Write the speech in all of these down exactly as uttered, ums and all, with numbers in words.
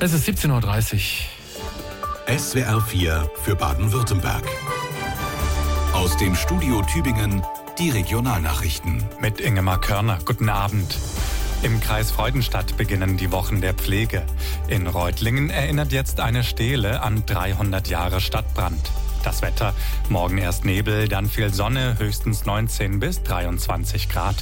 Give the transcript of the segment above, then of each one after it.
Es ist siebzehn Uhr dreißig. S W R vier für Baden-Württemberg. Aus dem Studio Tübingen die Regionalnachrichten. Mit Ingemar Körner. Guten Abend. Im Kreis Freudenstadt beginnen die Wochen der Pflege. In Reutlingen erinnert jetzt eine Stele an dreihundert Jahre Stadtbrand. Das Wetter: morgen erst Nebel, dann viel Sonne, höchstens neunzehn bis dreiundzwanzig Grad.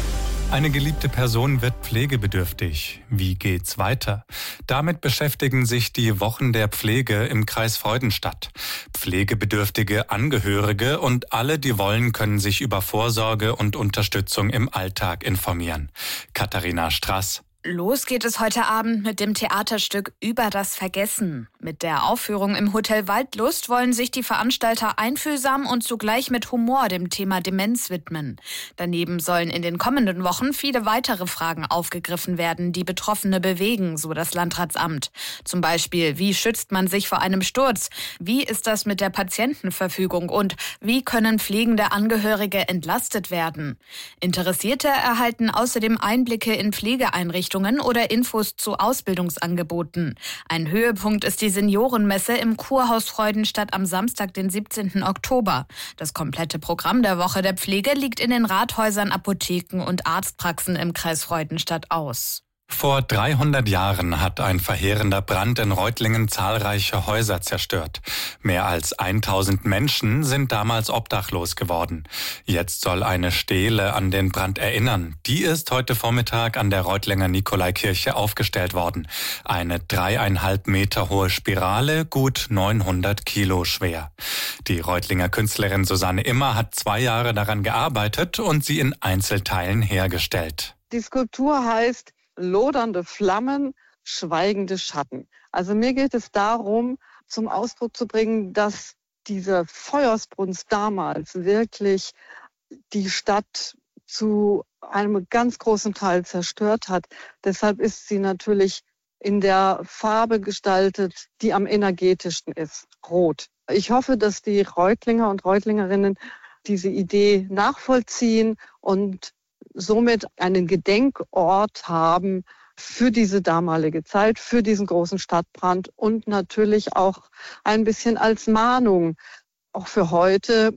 Eine geliebte Person wird pflegebedürftig. Wie geht's weiter? Damit beschäftigen sich die Wochen der Pflege im Kreis Freudenstadt. Pflegebedürftige Angehörige und alle, die wollen, können sich über Vorsorge und Unterstützung im Alltag informieren. Katharina Strass. Los geht es heute Abend mit dem Theaterstück Über das Vergessen. Mit der Aufführung im Hotel Waldlust wollen sich die Veranstalter einfühlsam und zugleich mit Humor dem Thema Demenz widmen. Daneben sollen in den kommenden Wochen viele weitere Fragen aufgegriffen werden, die Betroffene bewegen, so das Landratsamt. Zum Beispiel, wie schützt man sich vor einem Sturz? Wie ist das mit der Patientenverfügung? Und wie können pflegende Angehörige entlastet werden? Interessierte erhalten außerdem Einblicke in Pflegeeinrichtungen oder Infos zu Ausbildungsangeboten. Ein Höhepunkt ist die Seniorenmesse im Kurhaus Freudenstadt am Samstag, den siebzehnten Oktober. Das komplette Programm der Woche der Pflege liegt in den Rathäusern, Apotheken und Arztpraxen im Kreis Freudenstadt aus. Vor dreihundert Jahren hat ein verheerender Brand in Reutlingen zahlreiche Häuser zerstört. Mehr als tausend Menschen sind damals obdachlos geworden. Jetzt soll eine Stele an den Brand erinnern. Die ist heute Vormittag an der Reutlinger Nikolaikirche aufgestellt worden. Eine dreieinhalb Meter hohe Spirale, gut neunhundert Kilo schwer. Die Reutlinger Künstlerin Susanne Immer hat zwei Jahre daran gearbeitet und sie in Einzelteilen hergestellt. Die Skulptur heißt Lodernde Flammen, schweigende Schatten. Also mir geht es darum, zum Ausdruck zu bringen, dass diese Feuersbrunst damals wirklich die Stadt zu einem ganz großen Teil zerstört hat. Deshalb ist sie natürlich in der Farbe gestaltet, die am energetischsten ist, rot. Ich hoffe, dass die Reutlinger und Reutlingerinnen diese Idee nachvollziehen und somit einen Gedenkort haben für diese damalige Zeit, für diesen großen Stadtbrand und natürlich auch ein bisschen als Mahnung, auch für heute,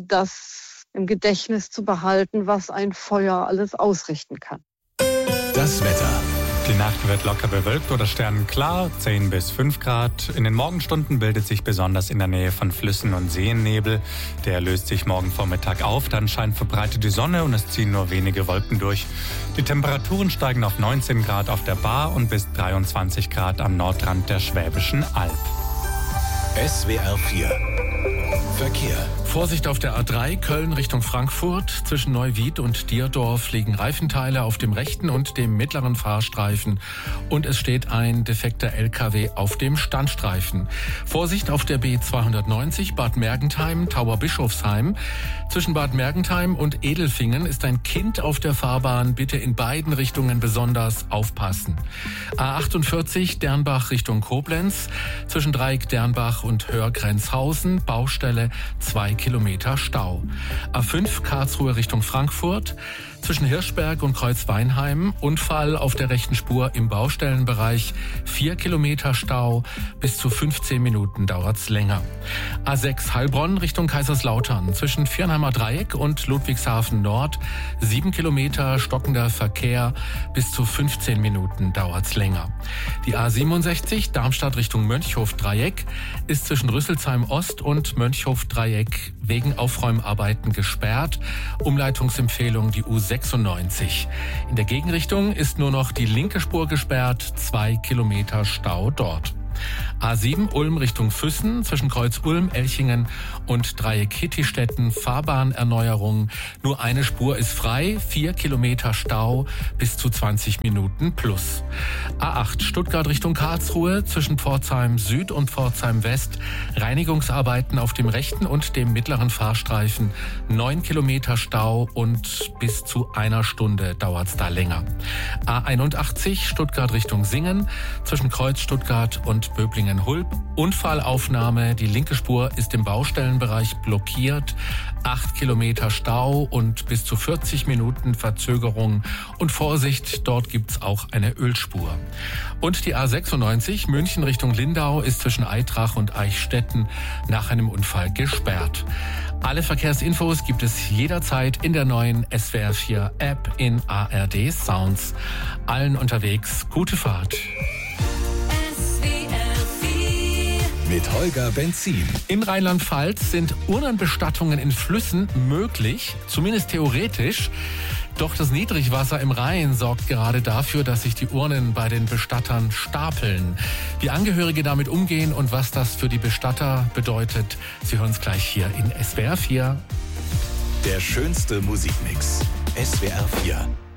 das im Gedächtnis zu behalten, was ein Feuer alles ausrichten kann. Das Wetter. Die Nacht wird locker bewölkt oder sternenklar, zehn bis fünf Grad. In den Morgenstunden bildet sich besonders in der Nähe von Flüssen und Seen Nebel. Der löst sich morgen Vormittag auf, dann scheint verbreitet die Sonne und es ziehen nur wenige Wolken durch. Die Temperaturen steigen auf neunzehn Grad auf der Baar und bis dreiundzwanzig Grad am Nordrand der Schwäbischen Alb. S W R vier Verkehr. Vorsicht auf der A drei, Köln Richtung Frankfurt. Zwischen Neuwied und Dierdorf liegen Reifenteile auf dem rechten und dem mittleren Fahrstreifen. Und es steht ein defekter L K W auf dem Standstreifen. Vorsicht auf der B zweihundertneunzig, Bad Mergentheim, Tauberbischofsheim. Zwischen Bad Mergentheim und Edelfingen ist ein Kind auf der Fahrbahn. Bitte in beiden Richtungen besonders aufpassen. A achtundvierzig, Dernbach Richtung Koblenz. Zwischen Dreieck Dernbach und Hörgrenzhausen, Baustelle, zwei Kilometer Stau. A fünf Karlsruhe Richtung Frankfurt. Zwischen Hirschberg und Kreuzweinheim Unfall auf der rechten Spur im Baustellenbereich. Vier Kilometer Stau. Bis zu fünfzehn Minuten dauert's länger. A sechs Heilbronn Richtung Kaiserslautern. Zwischen Viernheimer Dreieck und Ludwigshafen Nord. Sieben Kilometer stockender Verkehr. Bis zu fünfzehn Minuten dauert's länger. Die A siebenundsechzig Darmstadt Richtung Mönchhof Dreieck ist zwischen Rüsselsheim Ost und Mönchhof Dreieck wegen Aufräumarbeiten gesperrt. Umleitungsempfehlung die U sechsundneunzig. In der Gegenrichtung ist nur noch die linke Spur gesperrt, zwei Kilometer Stau dort. A sieben Ulm Richtung Füssen, zwischen Kreuz Ulm, Elchingen und Dreieck Hittistetten, Fahrbahnerneuerung. Nur eine Spur ist frei, vier Kilometer Stau, bis zu zwanzig Minuten plus. A acht Stuttgart Richtung Karlsruhe, zwischen Pforzheim Süd und Pforzheim West. Reinigungsarbeiten auf dem rechten und dem mittleren Fahrstreifen. neun Kilometer Stau und bis zu einer Stunde dauert's da länger. A einundachtzig Stuttgart Richtung Singen, zwischen Kreuz Stuttgart und Böblingen Langenhulb. Unfallaufnahme, die linke Spur ist im Baustellenbereich blockiert. Acht Kilometer Stau und bis zu vierzig Minuten Verzögerung. Und Vorsicht, dort gibt's auch eine Ölspur. Und die A sechsundneunzig München Richtung Lindau ist zwischen Aitrach und Eichstätten nach einem Unfall gesperrt. Alle Verkehrsinfos gibt es jederzeit in der neuen S W R vier App in A R D Sounds. Allen unterwegs gute Fahrt. Mit Holger Benzin. In Rheinland-Pfalz sind Urnenbestattungen in Flüssen möglich, zumindest theoretisch. Doch das Niedrigwasser im Rhein sorgt gerade dafür, dass sich die Urnen bei den Bestattern stapeln. Wie Angehörige damit umgehen und was das für die Bestatter bedeutet, Sie hören es gleich hier in S W R vier. Der schönste Musikmix. S W R vier.